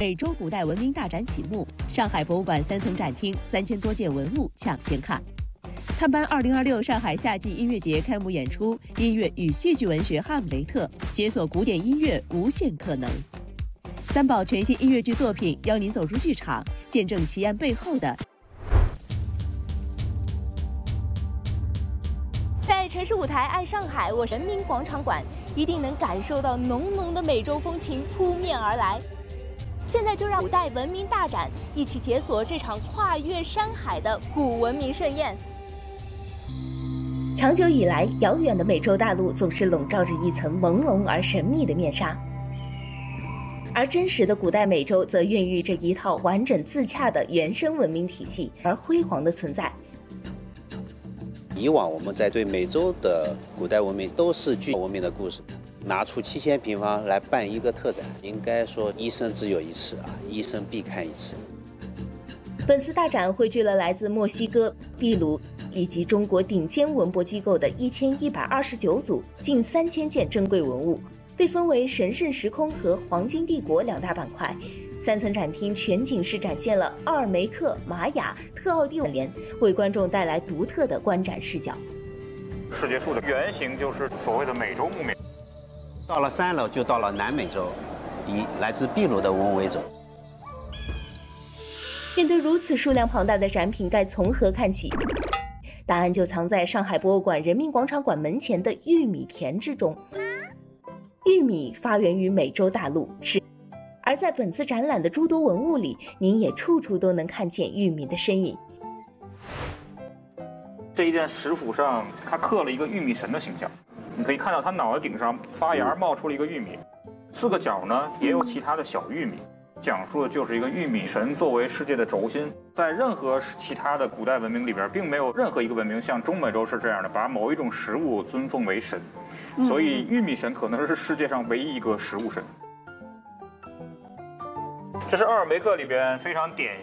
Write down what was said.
美洲古代文明大展启幕，上海博物馆3层展厅3000多件文物抢先看。探班2026上海夏季音乐节开幕演出，音乐与戏剧文学《哈姆雷特》，解锁古典音乐无限可能。三宝全新音乐剧作品邀您走入剧场，见证奇案背后的。 在城市舞台爱上海，我人民广场馆一定能感受到浓浓的美洲风情扑面而来。现在就让古代文明大展一起解锁这场跨越山海的古文明盛宴。 长久以来，遥远的美洲大陆总是笼罩着一层朦胧而神秘的面纱，而真实的古代美洲则孕育着一套完整自洽的原生文明体系而辉煌的存在。 以往我们在对美洲的古代文明都是具文明的故事，拿出7000平方来办一个特展，应该说一生只有一次啊，一生必看一次。 本次大展汇聚了来自墨西哥、秘鲁以及中国顶尖文博机构的1129组近3000件珍贵文物，被分为神圣时空和黄金帝国2大板块。3层展厅全景式展现了奥尔梅克、玛雅、特奥蒂联，为观众带来独特的观展视角。 世界树的原型就是所谓的美洲木棉。 到了3楼就到了南美洲，以来自秘鲁的文物为主。 面对如此数量庞大的展品，该从何看起？答案就藏在上海博物馆人民广场馆门前的玉米田之中。玉米发源于美洲大陆，而在本次展览的诸多文物里，您也处处都能看见玉米的身影。 这一件石斧上，它刻了一个玉米神的形象，你可以看到它脑袋顶上发芽冒出了一个玉米，4个角呢也有其他的小玉米，讲述的就是一个玉米神作为世界的轴心。在任何其他的古代文明里边，并没有任何一个文明像中美洲是这样的，把某一种食物尊奉为神，所以玉米神可能是世界上唯一一个食物神。这是奥尔梅克里边非常典